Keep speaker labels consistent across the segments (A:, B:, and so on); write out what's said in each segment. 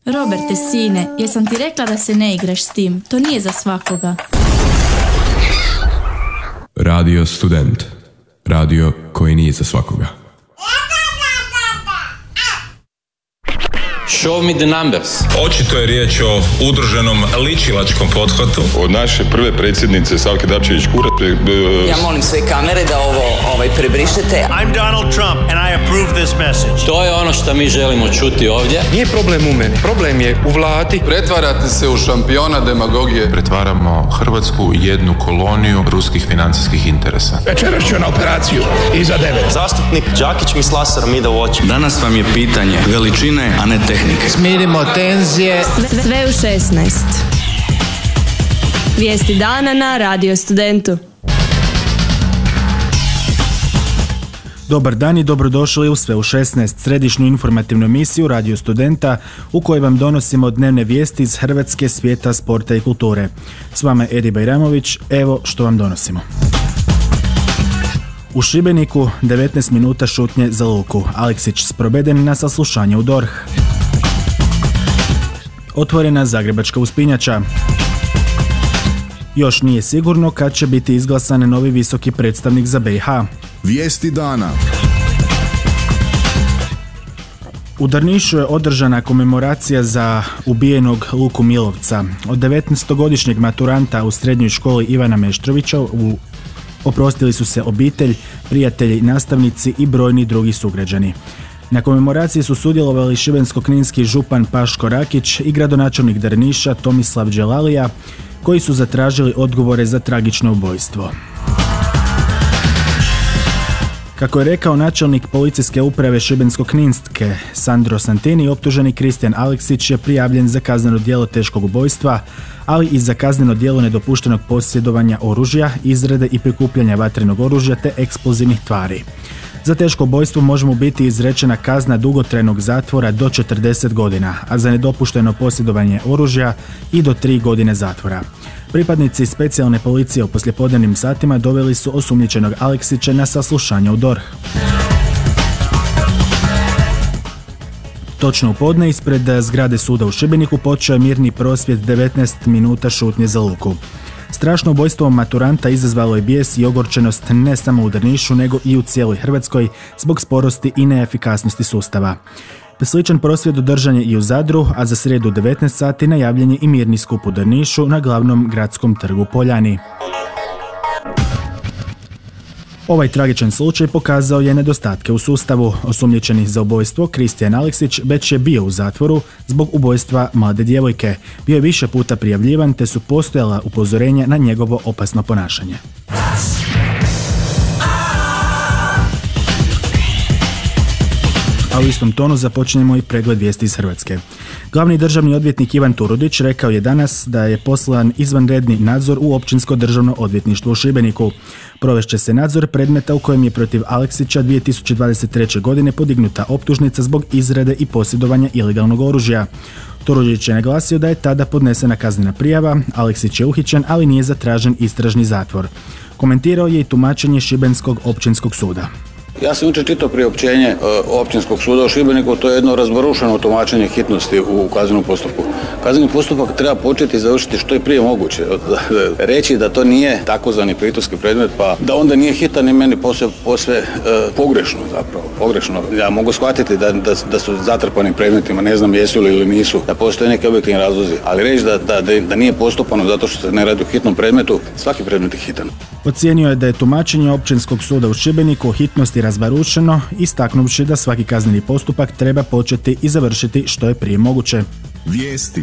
A: Roberte, sine, jesam ti rekla da se ne igraš s tim? To nije za svakoga.
B: Radio Student. Radio koji nije za svakoga.
C: Show me the numbers.
D: Očito je riječ o udruženom ličilačkom pothvatu.
E: Od naše prve predsjednice Savke Dabčević-Kurat.
F: Ja molim sve kamere da ovo prebrišete.
G: I'm Donald Trump and I approve this message.
C: To je ono što mi želimo čuti ovdje.
H: Nije problem u meni, problem je u vladi.
I: Pretvarate se u šampiona demagogije.
J: Pretvaramo Hrvatsku u jednu koloniju ruskih financijskih interesa.
K: Večeras ću na operaciju iza 9.
L: Zastupnik Đakić mi s laserom ide u oči.
M: Danas vam je pitanje veličine, a ne tehnike.
N: Smirimo tenzije.
O: Sve u 16. Vijesti dana na Radio Studentu.
P: Dobar dan i dobrodošli u Sve u 16, središnju informativnu emisiju Radio Studenta u kojoj vam donosimo dnevne vijesti iz Hrvatske, svijeta, sporta i kulture. S vama je Edi Bajramović, evo što vam donosimo. U Šibeniku 19 minuta šutnje za Luku. Aleksić sproveden na saslušanje u DORH. Otvorena zagrebačka uspinjača. Još nije sigurno kad će biti izglasan novi visoki predstavnik za BiH.
Q: Vijesti dana.
P: U Drnišu je održana komemoracija za ubijenog Luku Milovca. Od 19-godišnjeg maturanta u srednjoj školi Ivana Meštrovića oprostili su se obitelj, prijatelji, nastavnici i brojni drugi sugrađani. Na komemoraciji su sudjelovali šibensko-kninski župan Paško Rakić i gradonačelnik Drniša Tomislav Đelalija, koji su zatražili odgovore za tragično ubojstvo. Kako je rekao načelnik policijske uprave Šibensko-kninske Sandro Santini, optuženi Kristijan Aleksić je prijavljen za kazneno djelo teškog ubojstva, ali i za kazneno djelo nedopuštenog posjedovanja oružja, izrade i prikupljanja vatrenog oružja te eksplozivnih tvari. Za teško ubojstvo može mu biti izrečena kazna dugotrajnog zatvora do 40 godina, a za nedopušteno posjedovanje oružja i do 3 godine zatvora. Pripadnici specijalne policije u poslijepodnevnim satima doveli su osumnjičenog Aleksića na saslušanje u DORH. Točno u podne ispred zgrade suda u Šibeniku počeo je mirni prosvjed 19 minuta šutnje za Luku. Strašno ubojstvo maturanta izazvalo je bijes i ogorčenost ne samo u Drnišu nego i u cijeloj Hrvatskoj zbog sporosti i neefikasnosti sustava. Sličan prosvjed održan je i u Zadru, a za srijedu 19 sati najavljen je i mirni skup u Drnišu na glavnom gradskom trgu Poljani. Ovaj tragičan slučaj pokazao je nedostatke u sustavu. Osumnjičeni za ubojstvo Kristijan Aleksić već je bio u zatvoru zbog ubojstva mlade djevojke. Bio je više puta prijavljivan te su postojala upozorenja na njegovo opasno ponašanje. A u istom tonu započnemo i pregled vijesti iz Hrvatske. Glavni državni odvjetnik Ivan Turudić rekao je danas da je poslan izvanredni nadzor u Općinsko državno odvjetništvo u Šibeniku. Provešće se nadzor predmeta u kojem je protiv Aleksića 2023. godine podignuta optužnica zbog izrade i posjedovanja ilegalnog oružja. Turudić je naglasio da je tada podnesena kaznena prijava, Aleksić je uhićen, ali nije zatražen istražni zatvor. Komentirao je i tumačenje Šibenskog općinskog suda.
R: Ja sam jučer čitao priopćenje Općinskog suda u Šibeniku, to je jedno razborušeno tumačenje hitnosti u kaznenom postupku. Kazneni postupak treba početi i završiti što je prije moguće. Reći da to nije takozvani pritvorski predmet, pa da onda nije hitan je meni posve pogrešno zapravo. Pogrešno. Ja mogu shvatiti da su zatrpani predmetima, ne znam jesu li ili nisu, da postoje neki objektivni razlozi, ali reći da nije postupano zato što se ne radi o hitnom predmetu, svaki predmet je hitan.
P: Ocijenio je da je tumačenje Općinskog suda u Šibeniku o hitnosti razbarušeno, istaknuvši da svaki kazneni postupak treba početi i završiti što je prije moguće.
Q: Vijesti.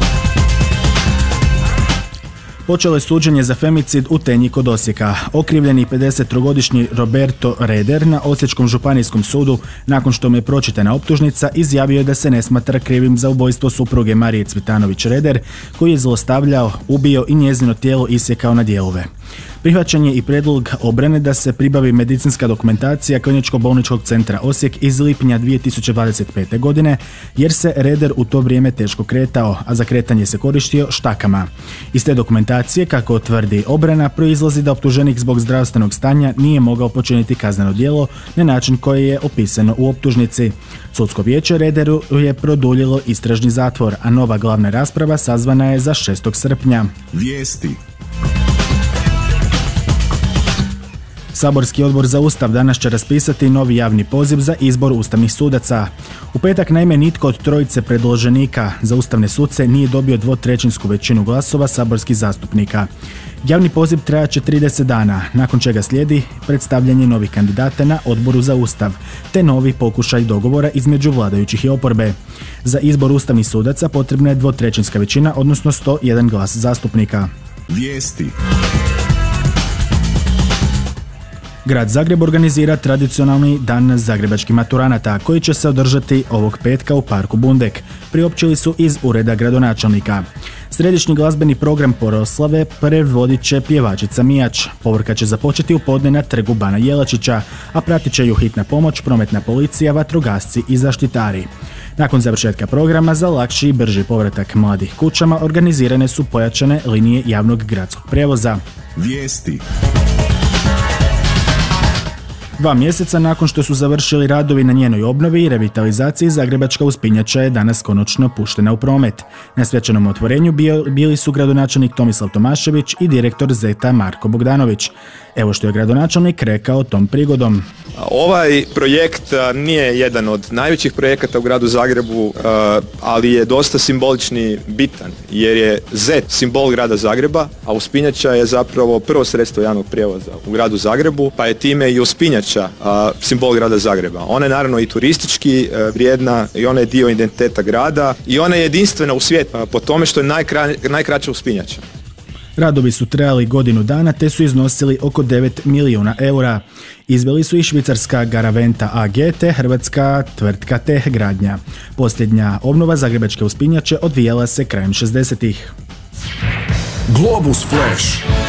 P: Počelo je suđenje za femicid u Tenji kod Osijeka. Okrivljeni 53-godišnji Roberto Reder na Osječkom županijskom sudu, nakon što mu je pročitana optužnica, izjavio je da se ne smatra krivim za ubojstvo supruge Marije Cvitanović Reder, koji je zlostavljao, ubio i njezino tijelo isjekao na dijelove. Prihvaćen je i prijedlog obrane da se pribavi medicinska dokumentacija Kliničko-bolničkog centra Osijek iz lipnja 2025. godine, jer se reder u to vrijeme teško kretao, a za kretanje se koristio štakama. Iz te dokumentacije, kako tvrdi obrana, proizlazi da optuženik zbog zdravstvenog stanja nije mogao počiniti kazneno djelo na način koji je opisano u optužnici. Sudsko vijeće rederu je produljilo istražni zatvor, a nova glavna rasprava sazvana je za 6. srpnja.
Q: Vijesti.
P: Saborski odbor za Ustav danas će raspisati novi javni poziv za izbor ustavnih sudaca. U petak naime nitko od trojice predloženika za ustavne suce nije dobio 2/3 većinu glasova saborskih zastupnika. Javni poziv trajaće 30 dana, nakon čega slijedi predstavljanje novih kandidata na odboru za Ustav, te novi pokušaj dogovora između vladajućih i oporbe. Za izbor ustavnih sudaca potrebna je 2/3 većina, odnosno 101 glas zastupnika.
Q: Vijesti.
P: Grad Zagreb organizira tradicionalni dan zagrebačkih maturanata koji će se održati ovog petka u parku Bundek, priopćili su iz ureda gradonačelnika. Središnji glazbeni program proslave prevodit će pjevačica Mijač. Povorka će započeti u podne na trgu Bana Jelačića, a pratit će ju hitna pomoć, prometna policija, vatrogasci i zaštitari. Nakon završetka programa za lakši i brži povratak mladih kućama organizirane su pojačane linije javnog gradskog prijevoza.
Q: Vijesti.
P: 2 mjeseca nakon što su završili radovi na njenoj obnovi i revitalizaciji, zagrebačka uspinjača je danas konačno puštena u promet. Na svečanom otvorenju bili su gradonačelnik Tomislav Tomašević i direktor ZET-a Marko Bogdanović. Evo što je gradonačelnik rekao tom prigodom.
H: Ovaj projekt nije jedan od najvećih projekata u gradu Zagrebu, ali je dosta simbolični, bitan, jer je ZET simbol grada Zagreba, a uspinjača je zapravo prvo sredstvo javnog prijevoza u gradu Zagrebu, pa je time i uspinjača simbol grada Zagreba. Ona je naravno i turistički vrijedna i ona je dio identiteta grada i ona je jedinstvena u svijetu po tome što je najkraća uspinjača.
P: Radovi su trajali godinu dana te su iznosili oko 9 milijuna eura. Izveli su i švicarska Garaventa AG te hrvatska tvrtka Teh Gradnja. Posljednja obnova zagrebačke uspinjače odvijala se krajem 60-ih.
Q: Globus Flash.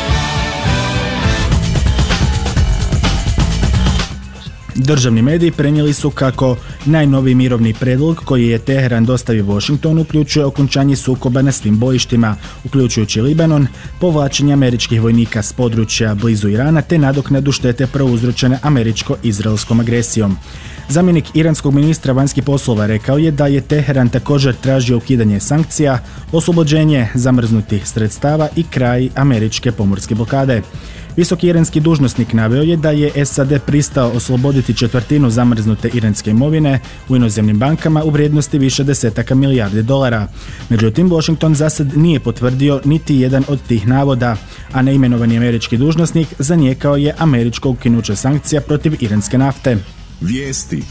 P: Državni mediji prenijeli su kako najnoviji mirovni prijedlog koji je Teheran dostavio Washingtonu uključuje okončanje sukoba na svim bojištima, uključujući Libanon, povlačenje američkih vojnika s područja blizu Irana te nadoknadu štete prouzročene američko-izraelskom agresijom. Zamjenik iranskog ministra vanjskih poslova rekao je da je Teheran također tražio ukidanje sankcija, oslobođenje zamrznutih sredstava i kraj američke pomorske blokade. Visoki iranski dužnosnik naveo je da je SAD pristao osloboditi 1/4 zamrznute iranske imovine u inozemnim bankama u vrijednosti više desetaka milijardi dolara. Međutim, Washington zasad nije potvrdio niti jedan od tih navoda, a neimenovani američki dužnosnik zanijekao je američko ukinuće sankcija protiv iranske nafte.
Q: Vijesti.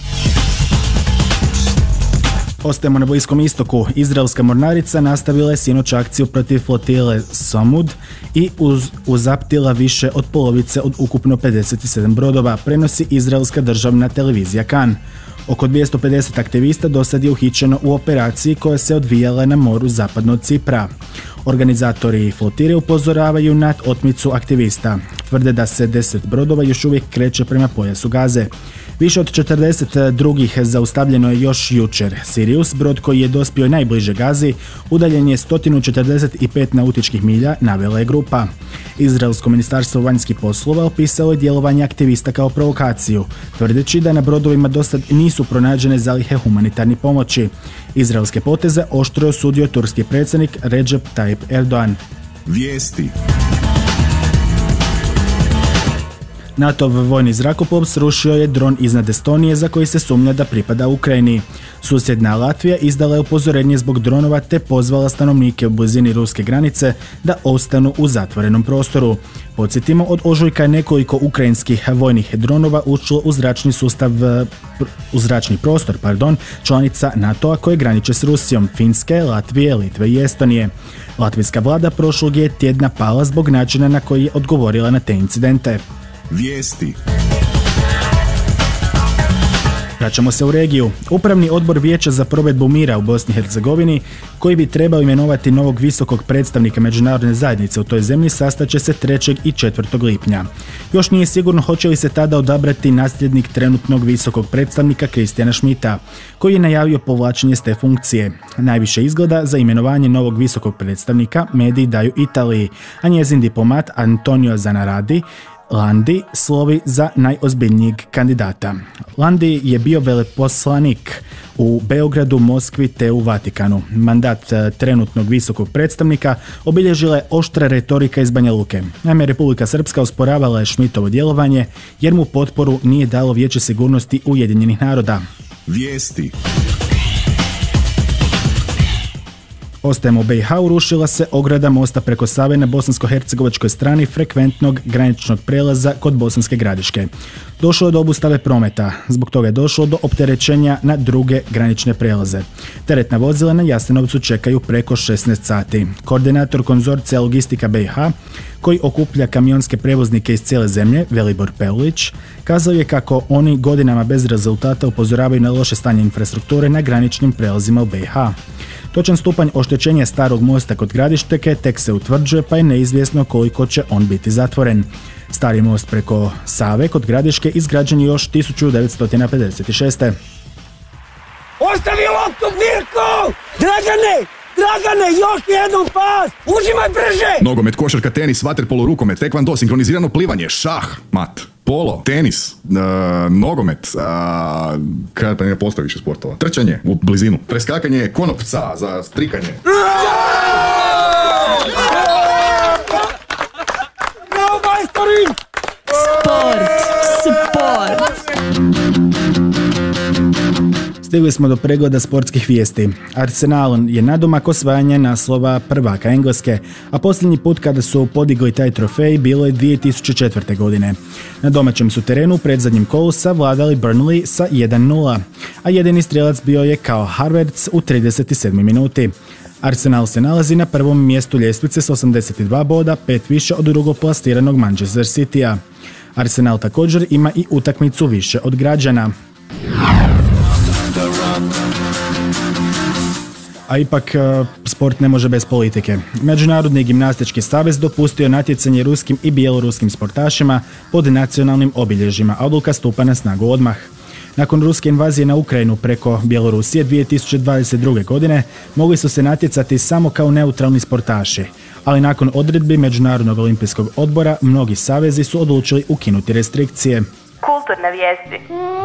P: Ostajemo na Bliskom istoku. Izraelska mornarica nastavila je sinoć akciju protiv flotile Samud i uzaptila više od polovice od ukupno 57 brodova, prenosi izraelska državna televizija Kan. Oko 250 aktivista dosad je uhićeno u operaciji koja se odvijala na moru zapadno od Cipra. Organizatori flotile upozoravaju na otmicu aktivista. Tvrde da se 10 brodova još uvijek kreće prema pojasu Gaze. Više od 40 drugih zaustavljeno je još jučer. Sirius, brod koji je dospio najbliže Gazi, udaljen je 145 nautičkih milja, navela je grupa. Izraelsko ministarstvo vanjskih poslova opisalo je djelovanje aktivista kao provokaciju, tvrdeći da na brodovima dosad nisu pronađene zalihe humanitarne pomoći. Izraelske poteze oštro je osudio turski predsjednik Recep Tayyip Erdogan.
Q: Vijesti.
P: NATO-v vojni zrakoplov srušio je dron iznad Estonije za koji se sumnja da pripada Ukrajini. Susjedna Latvija izdala je upozorenje zbog dronova te pozvala stanovnike u blizini ruske granice da ostanu u zatvorenom prostoru. Podsjetimo, od ožujka je nekoliko ukrajinskih vojnih dronova ušlo u zračni prostor članica NATO-a koje graniče s Rusijom, Finske, Latvije, Litve i Estonije. Latvijska vlada prošlog je tjedna pala zbog načina na koji je odgovorila na te incidente.
Q: Vijesti.
P: Vraćamo se u regiju. Upravni odbor Vijeća za provedbu mira u Bosni i Hercegovini, koji bi trebao imenovati novog visokog predstavnika međunarodne zajednice u toj zemlji, sastaće se 3. i 4. lipnja. Još nije sigurno hoće li se tada odabrati nasljednik trenutnog visokog predstavnika Kristijana Schmidta, koji je najavio povlačenje s te funkcije. Najviše izgleda za imenovanje novog visokog predstavnika mediji daju Italiji, a njezin diplomat Antonio Zanardi Landi slovi za najozbiljnijeg kandidata. Landi je bio veleposlanik u Beogradu, Moskvi te u Vatikanu. Mandat trenutnog visokog predstavnika obilježila je oštra retorika iz Banja Luke. Naime, Republika Srpska osporavala je Schmidtovo djelovanje jer mu potporu nije dalo Vijeće sigurnosti Ujedinjenih naroda.
Q: Vijesti.
P: Ostajemo u BiH, urušila se ograda mosta preko Save na bosansko-hercegovačkoj strani frekventnog graničnog prelaza kod Bosanske Gradiške. Došlo je do obustave prometa, zbog toga je došlo do opterećenja na druge granične prelaze. Teretna vozila na Jasenovcu čekaju preko 16 sati. Koordinator konzorcija Logistika BiH, koji okuplja kamionske prevoznike iz cijele zemlje, Velibor Peulić, kazao je kako oni godinama bez rezultata upozoravaju na loše stanje infrastrukture na graničnim prelazima u BiH. Točan stupanj oštećenja starog mosta kod Gradišteke tek se utvrđuje, pa je neizvjesno koliko će on biti zatvoren. Stari most preko Save kod Gradiške izgrađen je još 1956.
S: Ostavi loptu, Mirko! Dragane, još jednom pas! Užimaj brže!
Q: Nogomet, košarka, tenis, vaterpolo, rukomet, tekvando, sinkronizirano plivanje, šah, mat, polo, tenis, nogomet, kada pa ne postoji više sportova, trčanje u blizinu, preskakanje konopca za strikanje.
S: Bravo, majstori!
O: Sport!
P: Stigli smo do pregleda sportskih vijesti. Arsenal je nadomak osvajanja naslova prvaka Engleske, a posljednji put kada su podigli taj trofej bilo je 2004. godine. Na domaćem su terenu u predzadnjem kolu savladali Burnley sa 1-0, a jedini strijelac bio je Kai Havertz u 37. minuti. Arsenal se nalazi na prvom mjestu ljestvice s 82 boda, 5 više od drugoplasiranog Manchester Citya. Arsenal također ima i utakmicu više od Građana. A ipak sport ne može bez politike. Međunarodni gimnastički savez dopustio natjecanje ruskim i bjeloruskim sportašima pod nacionalnim obilježjima, a odluka stupa na snagu odmah. Nakon ruske invazije na Ukrajinu preko Bjelorusije 2022. godine mogli su se natjecati samo kao neutralni sportaši, ali nakon odredbi Međunarodnog olimpijskog odbora mnogi savezi su odlučili ukinuti restrikcije.
T: Kulturne vijesti.